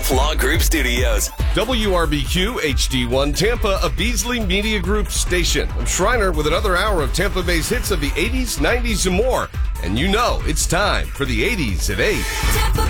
Triumph Law Group Studios. WRBQ HD1 Tampa, a Beasley Media Group station. I'm Shriner with another hour of Tampa-based hits of the 80s, 90s, and more. And you know it's time for the 80s at 8. Tampa